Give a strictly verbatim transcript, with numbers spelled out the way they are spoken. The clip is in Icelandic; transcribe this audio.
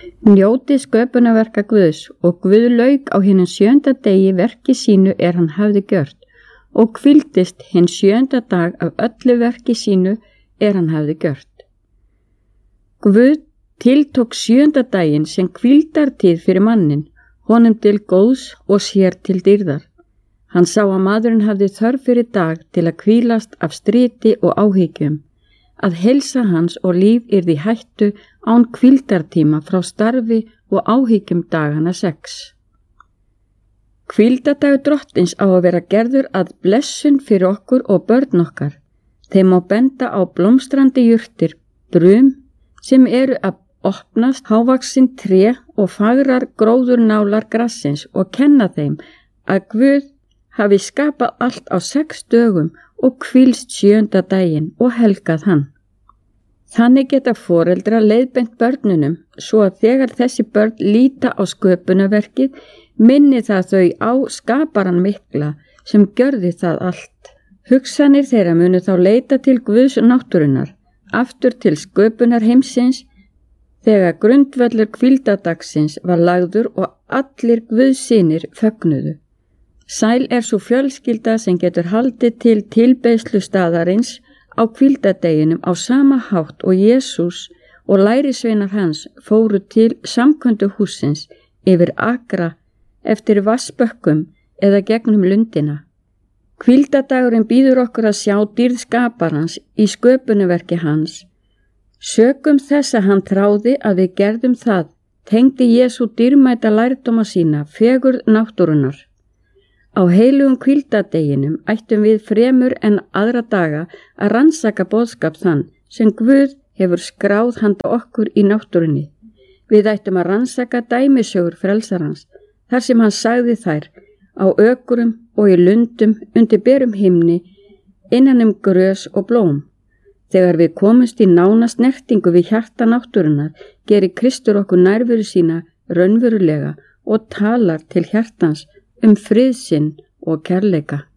Njótið sköpunarverka Guðs og Guð lauk á hinum sjönda degi verki sínu er hann hafði gjört og hvíldist hinn sjönda dag af öllu verki sínu er hann hafði gjört. Guð tiltók sjönda daginn sem hvíldartíð fyrir mannin, honum til góðs og sér til dýrðar. Hann sá að maðurinn hafði þörf fyrir dag til að hvílast af striti og áhyggjum, að heilsa hans og líf yrði í hættu án hvíldartíma frá starfi og áhyggjum dagana sex. Hvíldadagur drottins á að vera gerður að blessun fyrir okkur og börn okkar. Þeim má benda á blómstrandi jurtir, brum sem eru að opnast, hávaksin tré og fagrar gróðurnálar grassins og kenna þeim að Guð hafi skapað allt á sex dögum og hvílst sjönda daginn og helgað hann. Þannig geta foreldra leiðbent börnunum svo að þegar þessi börn líta á sköpunarverkið minni það þau á skaparan mikla sem gjörði það allt. Hugsanir þeirra munu þá leita til Guðs náttúrunnar, aftur til sköpunar heimsins, þegar grundvöllur hvíldadagsins var lagður og allir Guðssynir fögnuðu. Sæl er svo fjölskylda sem getur haldið til tilbeiðslu staðarins á hvíldadeginum á sama hátt og Jesús og lærisveinar hans fóru til samköndu hússins yfir akra eftir vassbökkum eða gegnum lundina. Hvíldadagurinn býður okkur að sjá dýrð skaparans í sköpunarverki hans. Sökum þess að hann þráði að við gerðum það, tengdi Jesú dýrmæta lærdóma sína fegurð náttúrunnar. Á heilugum hvíldadeginum ættum við fremur en aðra daga að rannsaka boðskap þann sem Guð hefur skráð handa okkur í náttúrunni. Við ættum að rannsaka dæmisögur frelsarans, þar sem hann sagði þær á ökrum og í lundum undir berum himni, innan um grös og blóm. Þegar við komumst í nána snertingu við hjarta náttúrunnar, gerir Kristur okkur nærveru sína raunverulega og talar til hjartans um frið sinn og kærleika.